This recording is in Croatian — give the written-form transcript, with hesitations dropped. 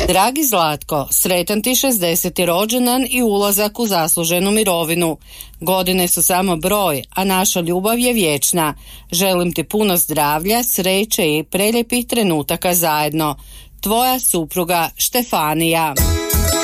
Dragi Zlatko, sretan ti 60. rođendan i ulazak u zasluženu mirovinu. Godine su samo broj, a naša ljubav je vječna. Želim ti puno zdravlja, sreće i preljepih trenutaka zajedno. Tvoja supruga Štefanija.